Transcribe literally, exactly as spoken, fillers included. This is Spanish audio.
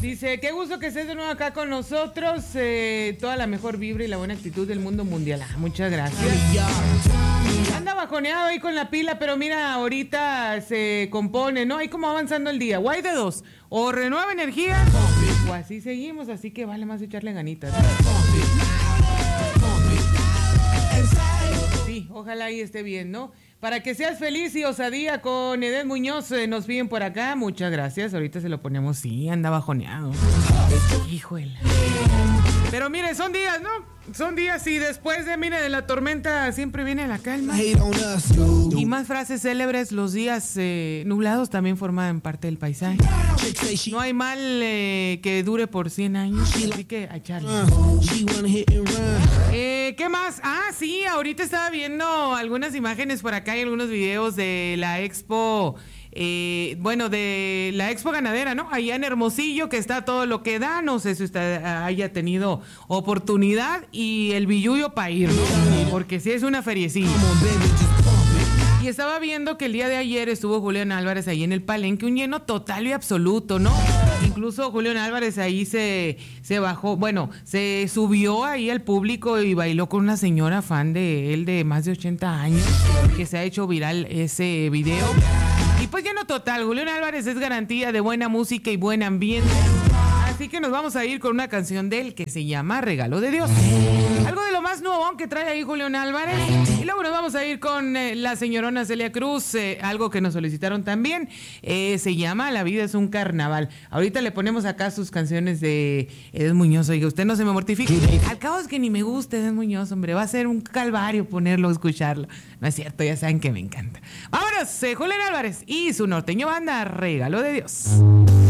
Dice, qué gusto que estés de nuevo acá con nosotros. Eh, toda la mejor vibra y la buena actitud del mundo mundial. Ah, muchas gracias. Anda bajoneado ahí con la pila, pero mira, ahorita se compone, ¿no? Ahí como avanzando el día. Guay de dos. O renueva energía, o así seguimos. Así que vale más echarle ganitas, ¿no? Sí, ojalá ahí esté bien, ¿no? Para que seas feliz y osadía con Edeth Muñoz, eh, nos piden por acá. Muchas gracias. Ahorita se lo ponemos. Sí, anda bajoneado. Híjole. Pero mire, son días, ¿no? Son días y después de, mire, de la tormenta siempre viene la calma. Y más frases célebres, los días eh, nublados también forman parte del paisaje. No hay mal eh, que dure por cien años, así que a echarle. Eh, ¿Qué más? Ah, sí, ahorita estaba viendo algunas imágenes por acá y algunos videos de la expo... Eh, bueno, de la Expo Ganadera, ¿no? Allá en Hermosillo, que está todo lo que da. No sé si usted haya tenido oportunidad y el billullo para ir, ¿no? Porque sí es una feriecilla. Y estaba viendo que el día de ayer estuvo Julián Álvarez ahí en el Palenque, un lleno total y absoluto, ¿no? Incluso Julián Álvarez ahí se, se bajó, bueno, se subió ahí al público y bailó con una señora fan de él de más de ochenta años, que se ha hecho viral ese video. Y pues lleno total, Julián Álvarez es garantía de buena música y buen ambiente. Así que nos vamos a ir con una canción de él que se llama Regalo de Dios. Algo de lo más nuevo que trae ahí Julián Álvarez. Y luego nos vamos a ir con eh, la señorona Celia Cruz, eh, algo que nos solicitaron también. Eh, se llama La vida es un carnaval. Ahorita le ponemos acá sus canciones de Edeth Muñoz. Oiga, usted no se me mortifique. Al cabo es que ni me gusta Edeth Muñoz, hombre. Va a ser un calvario ponerlo, escucharlo. No es cierto, ya saben que me encanta. Vámonos, eh, Julián Álvarez y su norteño banda, Regalo de Dios.